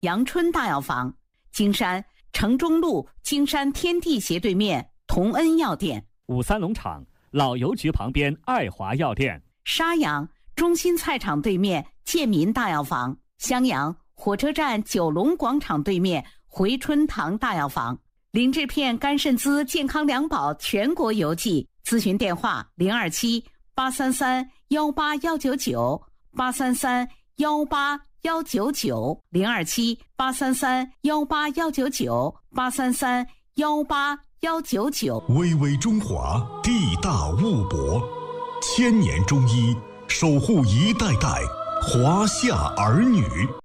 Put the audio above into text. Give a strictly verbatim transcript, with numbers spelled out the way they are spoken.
阳春大药房；金山城中路金山天地斜对面同恩药店； 五三农场老邮局旁边爱华药店； 沙阳中心菜场对面建民大药房；襄阳火车站九龙广场对面回春堂大药房。林志片肝肾滋健康两宝全国邮寄，咨询电话零二七八三三幺八幺九九八三三幺八幺九九零二七八三三幺八幺九九八三三幺八幺九九。 巍巍中华，地大物博，千年中医守护一代代华夏儿女。